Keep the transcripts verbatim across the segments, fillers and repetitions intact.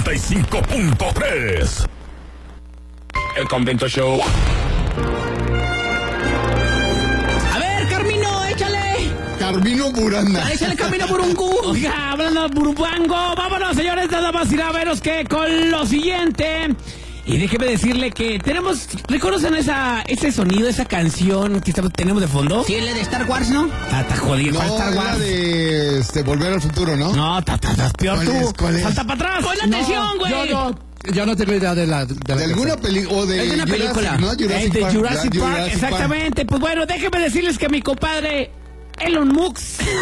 noventa y cinco punto tres. El Convento Show. A ver, Carmino, échale. Carmino Burana. Échale Carmino Burungu. Oiga, hablando de Burubango, vámonos, señores, nada más ir a veros que con lo siguiente. Y déjeme decirle que tenemos, ¿reconocen esa, ese sonido, esa canción que estamos, tenemos de fondo? Sí, la de Star Wars, ¿no? Ah, está jodido, No, ¿cuál Star era Wars? de este, Volver al Futuro, ¿no? No, está peor ¿Cuál tú. es? ¿Cuál es? Salta para atrás. Pon atención, güey. Yo no, yo no tengo idea de la... De, la De alguna película, o de Es de una Jurassic, película. ¿no? Es Jurassic de Park. Jurassic Ya, Park, Jurassic exactamente. Pues bueno, déjeme decirles que mi compadre Elon Musk.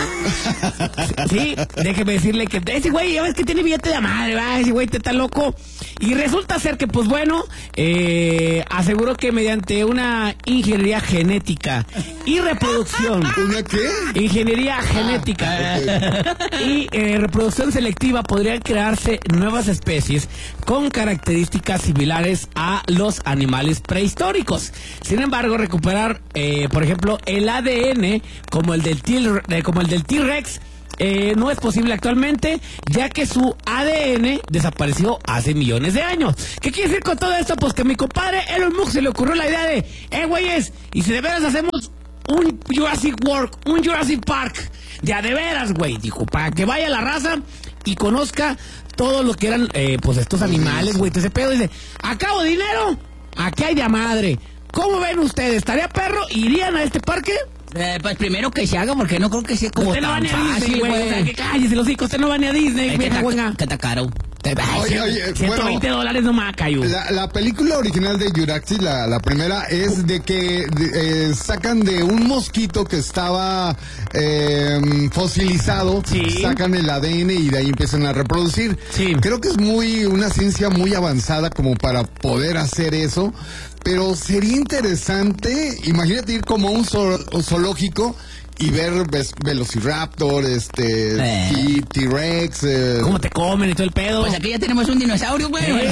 Sí, déjeme decirle que ese güey, ya ves que tiene billete de madre, va, ese güey te está loco. Y resulta ser que, pues bueno, eh, aseguró que mediante una ingeniería genética y reproducción. ¿Una qué? Ingeniería genética y eh, reproducción selectiva podrían crearse nuevas especies con características similares a los animales prehistóricos. Sin embargo, recuperar, eh, por ejemplo, el A D N como el del T- eh, como el del T-Rex eh, no es posible actualmente, ya que su A D N desapareció hace millones de años. ¿Qué quiere decir con todo esto? Pues que a mi compadre Elon Musk se le ocurrió la idea de, eh, güeyes, y si de veras hacemos un Jurassic World, un Jurassic Park, de a de veras, güey, dijo, para que vaya la raza y conozca todo lo que eran, eh, pues, estos animales, güey, todo ese pedo. Dice, acabo dinero, aquí hay de a madre. ¿Cómo ven ustedes? ¿Estaría perro? ¿Irían a este parque? Eh, pues primero que se haga, porque no creo que sea como Usted no va tan ni a Disney, fácil, güey. O güey. sea, que cállese los hijos, usted no va ni a Disney, Es que vieja está, güenga. que está caro. Oye, oye, ciento veinte bueno, dólares nomás, Cayu. La, la película original de Jurassic, la, la primera, es de que de, eh, sacan de un mosquito que estaba eh, fosilizado, Sí. sacan el A D N y de ahí empiezan a reproducir. Sí. Creo que es muy una ciencia muy avanzada como para poder hacer eso, pero sería interesante, imagínate ir como a un zo- zoológico y ver ves, Velociraptor, este, Eh. T- T-Rex. Eh, ¿Cómo te comen y todo el pedo? Pues aquí ya tenemos un dinosaurio, güey. Eh,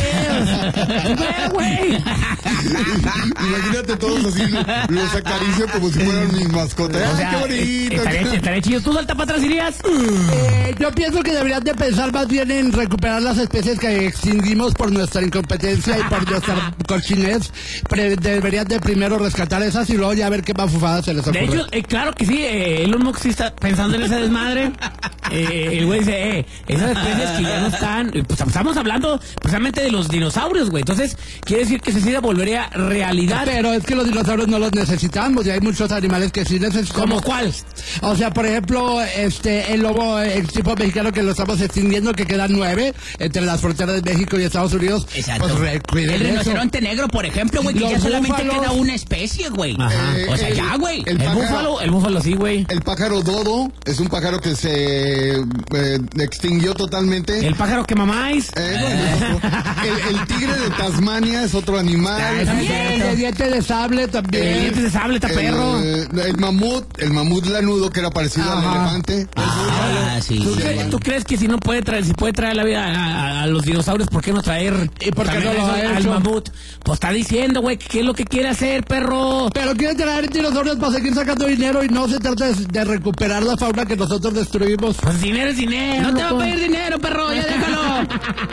güey. Imagínate todos así, los acaricio como si fueran mis mascotas. O ¡Ay, sea, qué eh, bonito! estaría, estaría chido. ¿Tú salta para atrás irías? Eh, yo pienso que deberían de pensar más bien en recuperar las especies que extinguimos por nuestra incompetencia y por nuestra cochinez. Pre- deberían de primero rescatar esas y luego ya ver qué mafufadas se les ocurre. De hecho, eh, claro que sí, eh, Elon Musk sí está pensando en esa desmadre. Eh, el güey dice, eh, esas especies que ya no están, eh, pues estamos hablando precisamente de los dinosaurios, güey. Entonces, quiere decir que se sí volvería realidad. Pero es que los dinosaurios no los necesitamos y hay muchos animales que sí necesitamos. ¿Cómo cuál? O sea, por ejemplo, este el lobo el tipo mexicano que lo estamos extinguiendo, que quedan nueve entre las fronteras de México y Estados Unidos. Exacto. Pues re- cuiden El eso. rinoceronte negro, por ejemplo, güey, que Los ya solamente búfalos. queda una especie, güey. Ajá. Eh, O sea, el- ya, güey. El, El pájaro, búfalo, el búfalo sí, güey. el pájaro dodo es un pájaro que se eh, extinguió totalmente. El pájaro que mamáis. Eh, bueno, el, el tigre de Tasmania es otro animal. Ah, El de diente de sable El también. diente de sable está perro. El, el mamut, el mamut lanudo que era parecido al Ajá. elefante. Ah, sí. ¿Tú, sí, crees, sí. tú crees que si no puede traer, si puede traer la vida a, a- a los dinosaurios, ¿por qué no traer ¿Y por qué también no lo eso ha al hecho? mamut? Pues está diciendo, güey, que qué es lo que quiere hacer, perro. Pero quieren traer dinosaurios para seguir sacando dinero y no se trata de, de recuperar la fauna que nosotros destruimos. Pues dinero es dinero. No te va a loco. pedir dinero, perro, ya déjalo.